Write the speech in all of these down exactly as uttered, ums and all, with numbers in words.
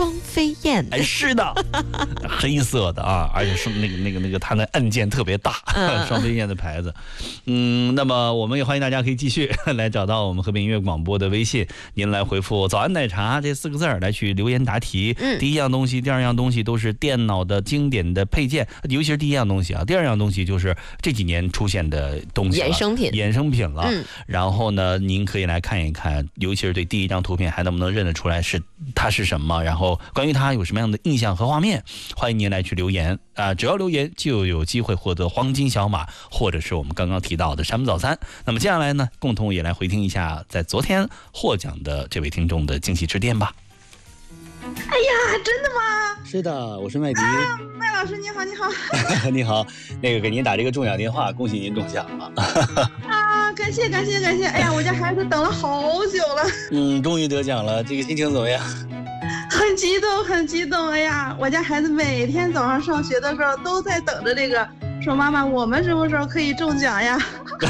双飞燕。 哎，是的，黑色的啊，而且是那个那个那个它的按键特别大，嗯、双飞燕的牌子。嗯，那么我们也欢迎大家可以继续来找到我们和平音乐广播的微信，您来回复早安奶茶这四个字来去留言答题。嗯，第一样东西，第二样东西都是电脑的经典的配件，尤其是第一样东西啊，第二样东西就是这几年出现的东西了， 衍生品， 衍生品了。 嗯， 然后呢，您可以来看一看，尤其是对第一张图片还能不能认得出来是它是什么，然后关于它有什么样的印象和画面，欢迎您来去留言啊、呃！只要留言就有机会获得黄金小马，或者是我们刚刚提到的山姆早餐。那么接下来呢，共同也来回听一下在昨天获奖的这位听众的惊喜致电吧。 哎呀，真的吗？ 是的，我是麦迪。 啊，麦老师你好，你好。 你好，那个给您打这个中奖电话，恭喜您中奖了。 啊，感谢感谢感谢！哎呀，我家孩子等了好久了。 嗯，终于得奖了，这个心情怎么样？ 很激动，很激动！哎呀，我家孩子每天早上上学的时候都在等着这个，说妈妈，我们什么时候可以中奖呀？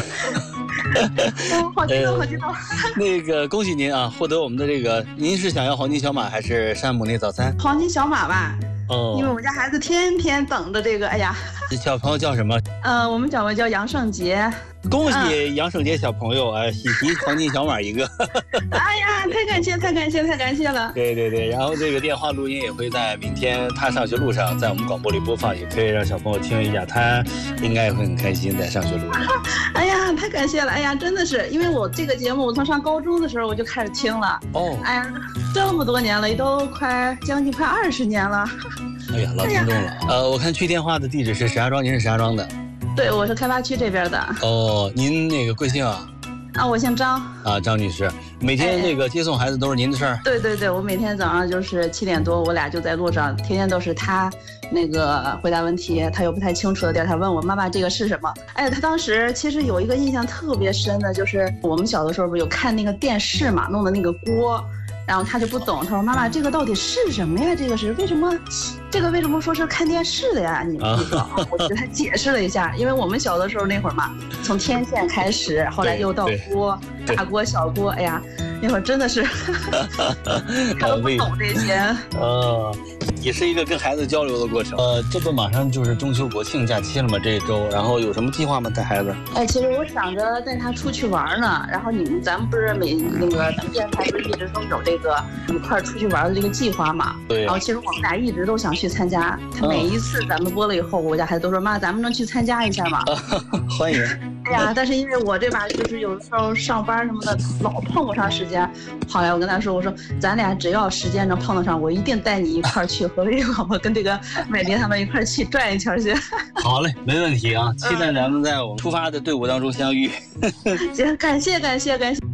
哦，好激动，好激动！ 那个恭喜您啊，获得我们的这个，您是想要黄金小马还是山姆那早餐？ 黄金小马吧。 哦， 因为我们家孩子天天等着这个，哎呀， 小朋友叫什么？ 呃，我们小朋友叫杨胜杰。 恭喜杨胜杰小朋友啊，喜提黄金小马一个。 哎呀，太感谢，太感谢，太感谢了。 对对对，然后这个电话录音也会在明天他上学路上，在我们广播里播放，也可以让小朋友听一下，他应该也会很开心在上学路上。 哎呀，太感谢了！哎呀，真的是，因为我这个节目，我从上高中的时候我就开始听了。哦。哎呀，这么多年了，也都快将近快二十年了。 哎呀，老听众了。哎、呃，我看去电话的地址是石家庄，您是石家庄的？ 对，我是开发区这边的。 哦，您那个贵姓啊？ 啊，我姓张。 啊，张女士，每天这个接送孩子都是您的事儿？ 对对对，我每天早上就是七点多，我俩就在路上，天天都是他那个回答问题，他又不太清楚的地儿，他问我妈妈这个是什么？哎，他当时其实有一个印象特别深的，就是我们小的时候不有看那个电视嘛，弄的那个锅。然后他就不懂，他说：“妈妈，这个到底是什么呀？这个是为什么？这个为什么说是看电视的呀？你们不知道。”我给他解释了一下，因为我们小的时候那会儿嘛，从天线开始，后来又到锅、大锅、小锅，哎呀，那会儿真的是他都不懂这些。 呃，也是一个跟孩子交流的过程。呃，这不马上就是中秋国庆假期了吗？这一周，然后有什么计划吗？带孩子？ 哎，其实我想着带他出去玩呢。然后你们，咱们不是每那个咱们电台不是一直都有这个一块出去玩的这个计划嘛？对。然后其实我们俩一直都想去参加。他每一次咱们播了以后，我家孩子都说：“妈，咱们能去参加一下吗？” 欢迎。 哎呀，但是因为我这把就是有的时候上班什么的老碰不上时间。后来我跟他说：“我说咱俩只要时间能碰得上，我一定带你一块去和平广播跟这个美玲他们一块去转一圈去。” 好嘞，没问题啊！期待咱们在我们出发的队伍当中相遇。 行，感谢感谢感谢。